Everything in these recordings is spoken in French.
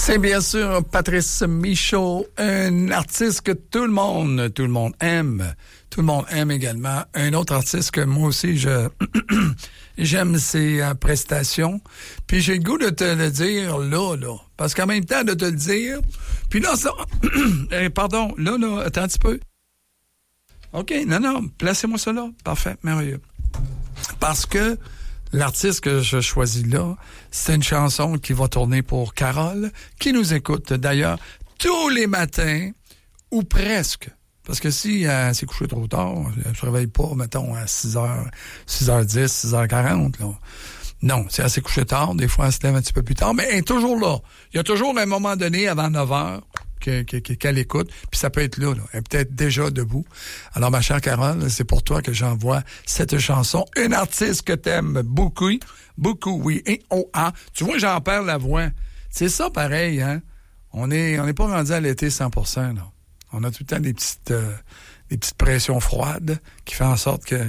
C'est bien sûr Patrice Michaud, un artiste que tout le monde aime. Tout le monde aime également. Un autre artiste que moi aussi, j'aime ses prestations. Puis j'ai le goût de te le dire là. Parce qu'en même temps de te le dire, puis là, ça... pardon, là, attends un petit peu. OK, non, placez-moi ça là. Parfait, merveilleux. Parce que l'artiste que je choisis là, c'est une chanson qui va tourner pour Carole, qui nous écoute d'ailleurs tous les matins, ou presque. Parce que si elle s'est couchée trop tard, elle ne se réveille pas, mettons, à 6h10, 6h40, là. Non, si elle s'est couchée tard, des fois elle se lève un petit peu plus tard, mais elle est toujours là. Il y a toujours un moment donné, avant 9h, qu'elle écoute, puis ça peut être là. Elle est peut-être déjà debout. Alors, ma chère Carole, c'est pour toi que j'envoie cette chanson. Une artiste que t'aimes beaucoup, oui, et tu vois, j'en perds la voix. C'est ça pareil, hein? On n'est pas rendu à l'été 100%, là. On a tout le temps des petites pressions froides qui font en sorte que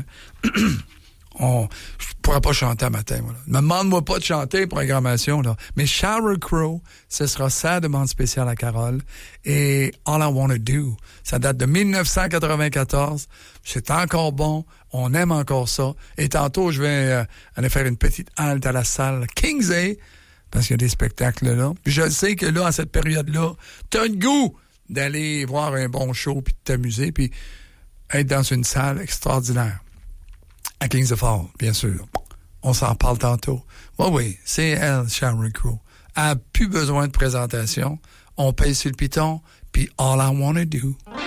je pourrais pas chanter à matin. Voilà. Ne me demande-moi pas de chanter, programmation, là. Mais Sheryl Crow, ce sera sa demande spéciale à Carole. Et All I Wanna Do, ça date de 1994. C'est encore bon. On aime encore ça. Et tantôt, je vais aller faire une petite halte à la salle Kings A, parce qu'il y a des spectacles là. Puis je sais que là, à cette période-là, t'as le goût d'aller voir un bon show, puis de t'amuser, puis être dans une salle extraordinaire. À Kings of Fall, bien sûr. On s'en parle tantôt. Oui, c'est elle, Sheryl Crow. Elle n'a plus besoin de présentation. On paye sur le piton, puis All I Wanna Do.